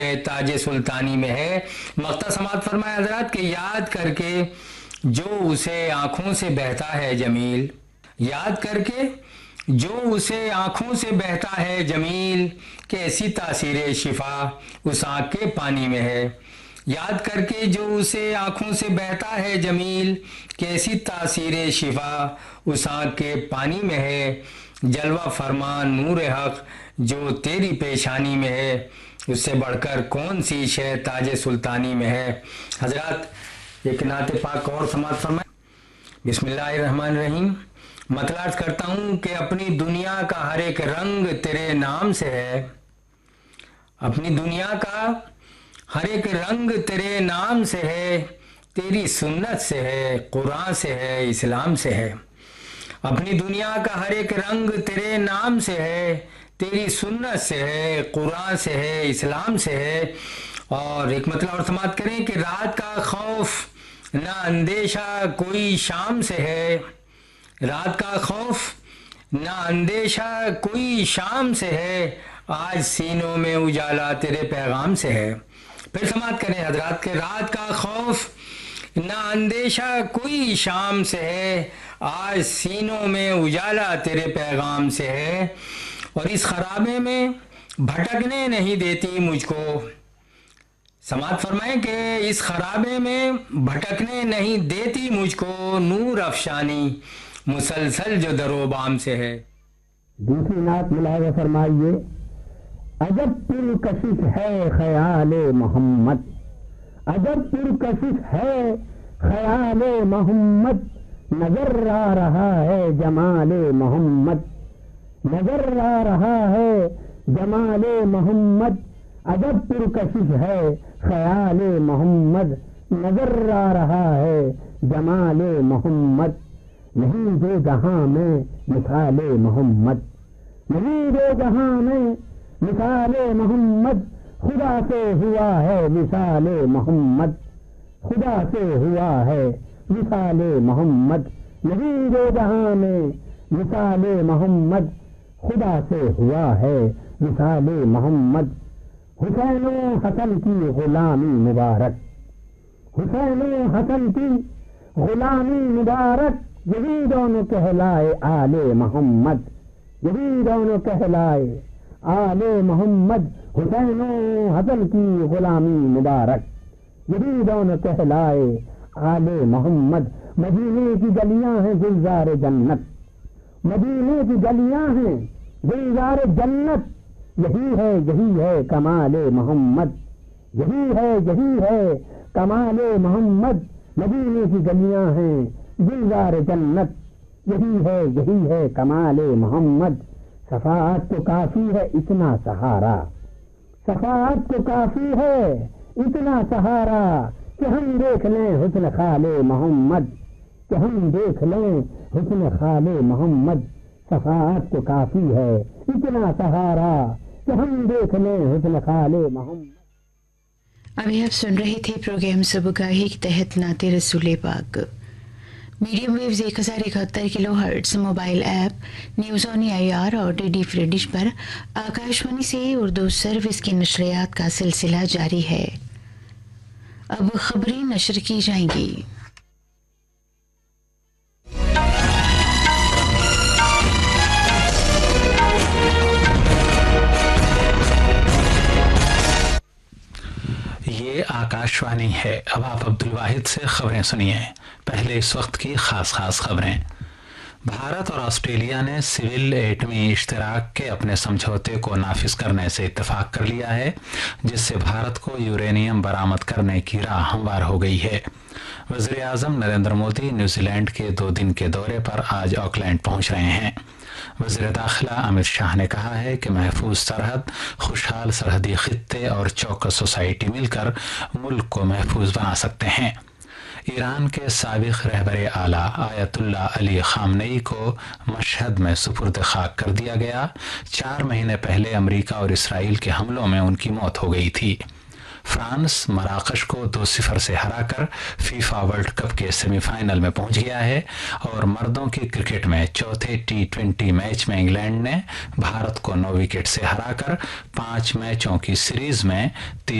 تاج سلطانی میں ہے۔ مقطع سماعت فرمائے حضرات کہ یاد کر کے جو اسے آنکھوں سے بہتا ہے جمیل، یاد کر کے جو اسے آنکھوں سے بہتا ہے جمیل، کہ ایسی تاثیر شفا اس آنکھ کے پانی میں ہے۔ یاد کر کے جو اسے آنکھوں سے بہتا ہے جمیل، کہ ایسی تاثیر شفا اس آنکھ کے پانی میں ہے۔ جلوہ فرمان نور حق جو تیری پیشانی میں ہے، اس سے بڑھ کر کون سی شے تاج سلطانی میں ہے۔ حضرات ایک نعت پاک اور سماعت فرمائیں۔ بسم اللہ الرحمن الرحیم۔ مطلب عرض کرتا ہوں کہ اپنی دنیا کا ہر ایک رنگ تیرے نام سے ہے، اپنی دنیا کا ہر ایک رنگ تیرے نام سے ہے، تیری سنت سے ہے، قرآن سے ہے، اسلام سے ہے۔ اپنی دنیا کا ہر ایک رنگ تیرے نام سے ہے، تیری سنت سے ہے، قرآن سے ہے، اسلام سے ہے۔ اور ایک مطلب اور سماعت کریں کہ رات کا خوف نہ اندیشہ کوئی شام سے ہے، رات کا خوف نہ اندیشہ کوئی شام سے ہے، آج سینوں میں اجالا تیرے پیغام سے ہے۔ پھر سماعت کریں حضرات کہ رات کا خوف نہ اندیشہ کوئی شام سے ہے، آج سینوں میں اجالا تیرے پیغام سے ہے۔ اور اس خرابے میں بھٹکنے نہیں دیتی مجھ کو، سماعت فرمائیں کہ اس خرابے میں بھٹکنے نہیں دیتی مجھ کو، نور افشانی مسلسل جو در و بام سے ہے۔ دوسری نعت ملاحظہ فرمائیے۔ عجب پرکشش ہے خیال محمد، عجب پرکشش ہے خیال محمد، نظر آ رہا ہے جمال محمد، نظر آ رہا ہے جمال محمد، عجب پرکشش ہے خیال محمد، نظر آ رہا ہے جمال محمد، نہیں دو جہاں میں مثال محمد، نہیں دو جہاں میں مثال محمد، خدا سے ہوا ہے مثال محمد، خدا سے ہوا ہے مثال محمد، نہیں دو جہاں میں مثال محمد، خدا سے ہوا ہے مثال محمد۔ حسین و حسن کی غلامی مبارک، حسین و حسن کی غلامی مبارک، یہی دونوں کہلائے آل محمد، یہی دونوں کہلائے آل محمد، حسین و حسن کی غلامی مبارک، یہی دونوں کہلائے آل محمد۔ مدینے کی گلیاں ہیں گلزار جنت، مدینے کی گلیاں ہیں گلزار جنت، یہی ہے کمال محمد، یہی ہے کمال محمد، مدینے کی گلیاں ہیں گلزار جنت، یہی ہے کمال محمد۔ شفاعت کو کافی ہے اتنا سہارا، شفاعت کو کافی ہے اتنا سہارا، کہ ہم دیکھ لیں حسن خال محمد، کہ ہم دیکھ لیں حسن خال محمد، شفاعت کو کافی ہے اتنا سہارا، کہ ہم دیکھ لیں حسن خال محمد۔ ابھی آپ سن رہے تھے پروگرام صبحگاہی کے تحت نعت رسول پاک، medium views 1071 kilo hertz, mobile app news on IR اور DD free dish پر آکاشوانی سے اردو سروس کی نشریات کا سلسلہ جاری ہے۔ اب خبریں نشر کی جائیں گی۔ یہ آکاشوانی ہے۔ اب آپ عبدالواحد سے خبریں سنیے۔ پہلے اس وقت کی خاص خبریں۔ بھارت اور آسٹریلیا نے سول ایٹمی اشتراک کے اپنے سمجھوتے کو نافذ کرنے سے اتفاق کر لیا ہے، جس سے بھارت کو یورینیم برآمد کرنے کی راہ ہموار ہو گئی ہے۔ وزیر اعظم نریندر مودی نیوزی لینڈ کے 2 دن کے دورے پر آج آکلینڈ پہنچ رہے ہیں۔ وزیر داخلہ امت شاہ نے کہا ہے کہ محفوظ سرحد، خوشحال سرحدی خطے اور چوکس سوسائٹی مل کر ملک کو محفوظ بنا سکتے ہیں۔ ایران کے سابق رہبر اعلیٰ آیت اللہ علی خامنئی کو مشہد میں سپرد خاک کر دیا گیا۔ 4 مہینے پہلے امریکہ اور اسرائیل کے حملوں میں ان کی موت ہو گئی تھی۔ फ्रांस मराकश को 2-0 से हराकर फीफा वर्ल्ड कप के सेमीफाइनल में पहुंच गया है और मर्दों की क्रिकेट में चौथे T20 मैच में इंग्लैंड ने भारत को 9 विकेट से हराकर 5 मैचों की सीरीज में